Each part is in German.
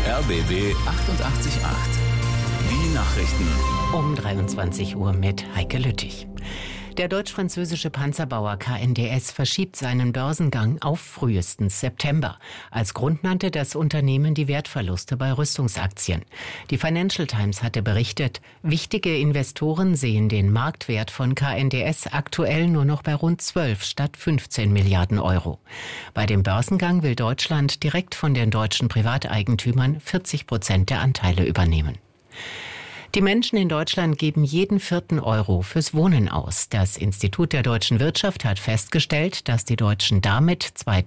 RBB 888. Die Nachrichten. Um 23 Uhr mit Heike Lüttich. Der deutsch-französische Panzerbauer KNDS verschiebt seinen Börsengang auf frühestens September. Als Grund nannte das Unternehmen die Wertverluste bei Rüstungsaktien. Die Financial Times hatte berichtet, wichtige Investoren sehen den Marktwert von KNDS aktuell nur noch bei rund 12 statt 15 Milliarden Euro. Bei dem Börsengang will Deutschland direkt von den deutschen Privateigentümern 40% der Anteile übernehmen. Die Menschen in Deutschland geben jeden 4. Euro fürs Wohnen aus. Das Institut der deutschen Wirtschaft hat festgestellt, dass die Deutschen damit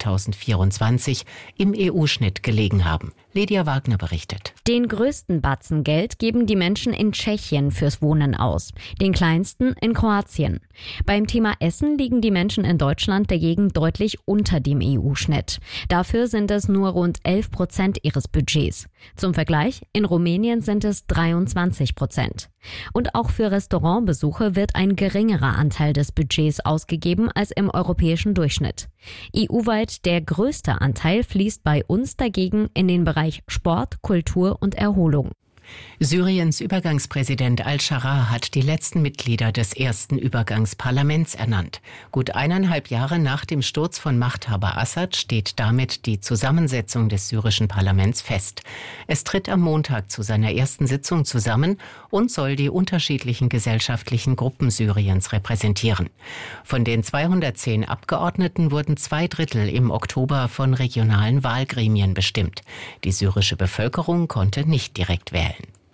2024 im EU-Schnitt gelegen haben. Lydia Wagner berichtet. Den größten Batzen Geld geben die Menschen in Tschechien fürs Wohnen aus, den kleinsten in Kroatien. Beim Thema Essen liegen die Menschen in Deutschland dagegen deutlich unter dem EU-Schnitt. Dafür sind es nur rund 11% ihres Budgets. Zum Vergleich, in Rumänien sind es 23%. Und auch für Restaurantbesuche wird ein geringerer Anteil des Budgets ausgegeben als im europäischen Durchschnitt. EU-weit der größte Anteil fließt bei uns dagegen in den Bereich Sport, Kultur und Erholung. Syriens Übergangspräsident al-Scharra hat die letzten Mitglieder des ersten Übergangsparlaments ernannt. Gut 1,5 Jahre nach dem Sturz von Machthaber Assad steht damit die Zusammensetzung des syrischen Parlaments fest. Es tritt am Montag zu seiner ersten Sitzung zusammen und soll die unterschiedlichen gesellschaftlichen Gruppen Syriens repräsentieren. Von den 210 Abgeordneten wurden 2/3 im Oktober von regionalen Wahlgremien bestimmt. Die syrische Bevölkerung konnte nicht direkt wählen.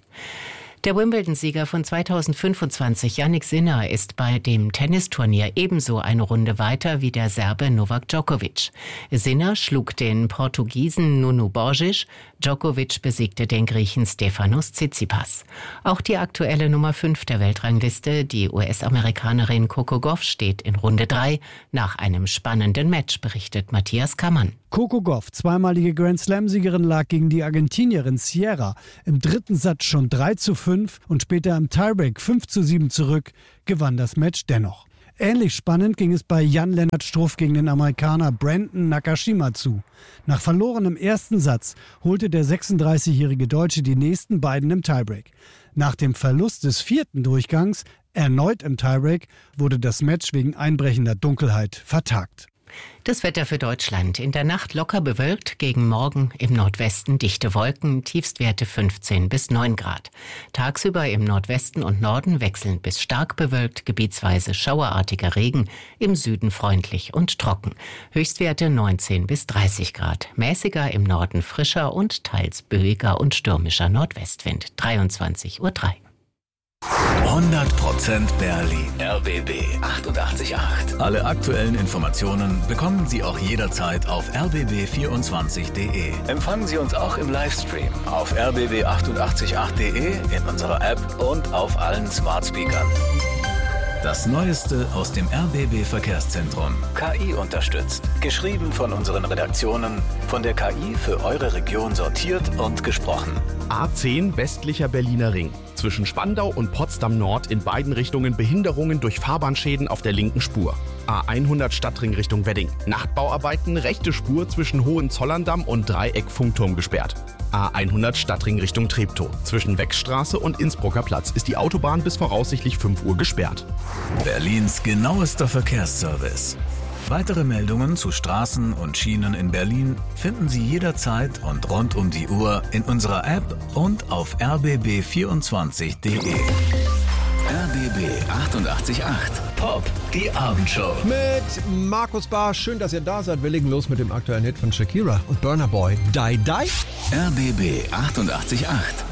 Der Wimbledon-Sieger von 2025, Jannik Sinner, ist bei dem Tennisturnier ebenso eine Runde weiter wie der Serbe Novak Djokovic. Sinner schlug den Portugiesen Nuno Borges, Djokovic besiegte den Griechen Stefanos Tsitsipas. Auch die aktuelle Nummer 5 der Weltrangliste, die US-Amerikanerin Coco Gauff, steht in Runde 3 nach einem spannenden Match, berichtet Matthias Kammann. Coco Gauff, zweimalige Grand-Slam-Siegerin, lag gegen die Argentinierin Sierra im dritten Satz schon 3:5 und später im Tiebreak 5:7 zurück, gewann das Match dennoch. Ähnlich spannend ging es bei Jan-Lennart Struff gegen den Amerikaner Brandon Nakashima zu. Nach verlorenem ersten Satz holte der 36-jährige Deutsche die nächsten beiden im Tiebreak. Nach dem Verlust des 4. Durchgangs, erneut im Tiebreak, wurde das Match wegen einbrechender Dunkelheit vertagt. Das Wetter für Deutschland. In der Nacht locker bewölkt, gegen Morgen im Nordwesten dichte Wolken, Tiefstwerte 15 bis 9 Grad. Tagsüber im Nordwesten und Norden wechselnd bis stark bewölkt, gebietsweise schauerartiger Regen, im Süden freundlich und trocken. Höchstwerte 19 bis 30 Grad. Mäßiger im Norden frischer und teils böiger und stürmischer Nordwestwind. 23:03 Uhr. 100% Berlin. RBB 888. Alle aktuellen Informationen bekommen Sie auch jederzeit auf rbb24.de. Empfangen Sie uns auch im Livestream auf rbb888.de, in unserer App und auf allen Smart Speakern. Das Neueste aus dem RBB Verkehrszentrum. KI unterstützt. Geschrieben von unseren Redaktionen. Von der KI für eure Region sortiert und gesprochen. A10 westlicher Berliner Ring. Zwischen Spandau und Potsdam Nord in beiden Richtungen Behinderungen durch Fahrbahnschäden auf der linken Spur. A100 Stadtring Richtung Wedding. Nachtbauarbeiten, rechte Spur zwischen Hohenzollerndamm und Dreieck Funkturm gesperrt. A100 Stadtring Richtung Treptow. Zwischen Wechstraße und Innsbrucker Platz ist die Autobahn bis voraussichtlich 5 Uhr gesperrt. Berlins genauester Verkehrsservice. Weitere Meldungen zu Straßen und Schienen in Berlin finden Sie jederzeit und rund um die Uhr in unserer App und auf rbb24.de. RBB 888 Pop, die Abendshow. Mit Markus Bahr, schön, dass ihr da seid. Wir legen los mit dem aktuellen Hit von Shakira und Burna Boy, Die Die. RBB 888